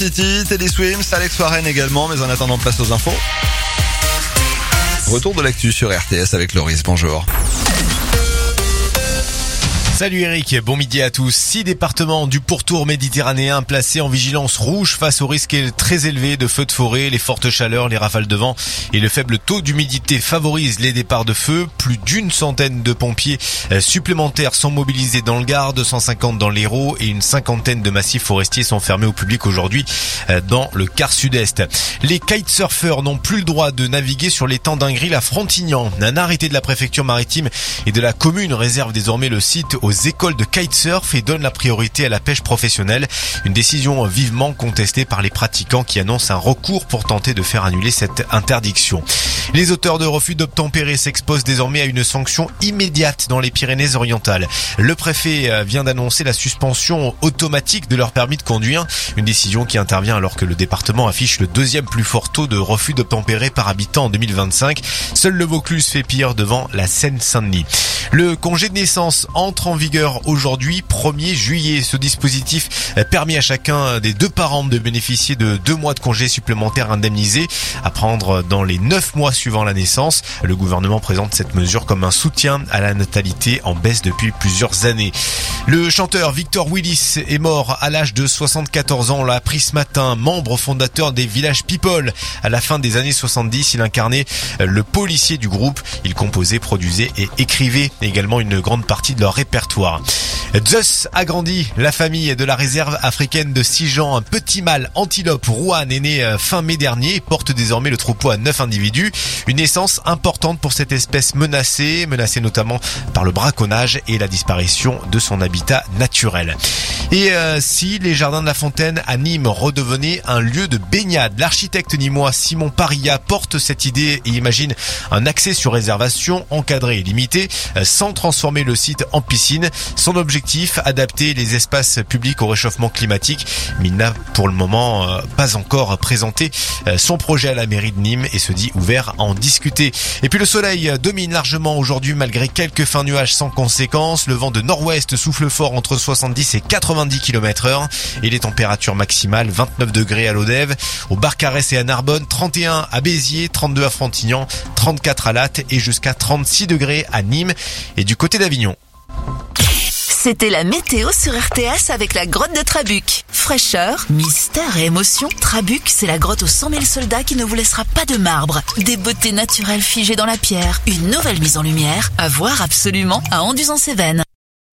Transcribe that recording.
City, Teddy Swims, Alex Warren également, mais en attendant, place aux infos. Retour de l'actu sur RTS avec Loris, bonjour. Salut Eric, bon midi à tous. 6 départements du pourtour méditerranéen placés en vigilance rouge face au risque très élevé de feux de forêt. Les fortes chaleurs, les rafales de vent et le faible taux d'humidité favorisent les départs de feu. Plus d'une centaine de pompiers supplémentaires sont mobilisés dans le Gard, 250 dans l'Hérault et une cinquantaine de massifs forestiers sont fermés au public aujourd'hui dans le quart sud-est. Les kitesurfers n'ont plus le droit de naviguer sur l'étang d'Ingry à Frontignan. Un arrêté de la préfecture maritime et de la commune réserve désormais le site aux écoles de kitesurf et donne la priorité à la pêche professionnelle. Une décision vivement contestée par les pratiquants qui annoncent un recours pour tenter de faire annuler cette interdiction. Les auteurs de refus d'obtempérer s'exposent désormais à une sanction immédiate dans les Pyrénées-Orientales. Le préfet vient d'annoncer la suspension automatique de leur permis de conduire, une décision qui intervient alors que le département affiche le deuxième plus fort taux de refus d'obtempérer par habitant en 2025. Seul le Vaucluse fait pire devant la Seine-Saint-Denis. Le congé de naissance entre en vigueur aujourd'hui, 1er juillet. Ce dispositif permet à chacun des deux parents de bénéficier de 2 mois de congés supplémentaires indemnisés à prendre dans les 9 mois suivant la naissance. Le gouvernement présente cette mesure comme un soutien à la natalité en baisse depuis plusieurs années. Le chanteur Victor Willis est mort à l'âge de 74 ans. On l'a appris ce matin. Membre fondateur des Village People. À la fin des années 70, il incarnait le policier du groupe. Il composait, produisait et écrivait également une grande partie de leur répertoire. Zeus a grandi. La famille de la réserve africaine de Sijan, un petit mâle antilope Rouen est né fin mai dernier et porte désormais le troupeau à 9 individus. Une naissance importante pour cette espèce menacée notamment par le braconnage et la disparition de son habitat naturel. Et si les jardins de la Fontaine à Nîmes redevenaient un lieu de baignade, l'architecte nîmois Simon Paria porte cette idée et imagine un accès sur réservation encadré et limité sans transformer le site en piscine. Son objectif, adapter les espaces publics au réchauffement climatique, mais il n'a pour le moment pas encore présenté son projet à la mairie de Nîmes et se dit ouvert à en discuter. Et puis le soleil domine largement aujourd'hui malgré quelques fins nuages sans conséquence. Le vent de nord-ouest souffle fort entre 70 et 90 km/h et les températures maximales 29 degrés à Lodève, au Barcarès et à Narbonne, 31 à Béziers, 32 à Frontignan, 34 à Latte et jusqu'à 36 degrés à Nîmes et du côté d'Avignon. C'était la météo sur RTS avec la grotte de Trabuc. Fraîcheur, mystère et émotion, Trabuc, c'est la grotte aux 100 000 soldats qui ne vous laissera pas de marbre. Des beautés naturelles figées dans la pierre, une nouvelle mise en lumière, à voir absolument à Anduze-en-Cévennes.